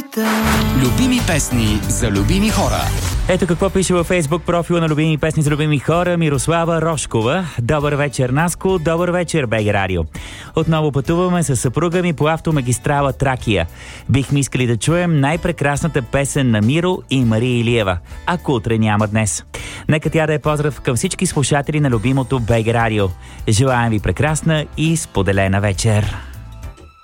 Любими песни за любими хора. Ето какво пише във Фейсбук профила на Любими песни за любими хора Мирослава Рошкова. Добър вечер, Наско. Добър вечер, БГ Радио. Отново пътуваме със съпруга ми по автомагистрала Тракия. Бихме искали да чуем най-прекрасната песен на Миро и Мария Илиева. Ако утре няма днес. Нека тя да е поздрав към всички слушатели на любимото БГ Радио. Желаем ви прекрасна и споделена вечер.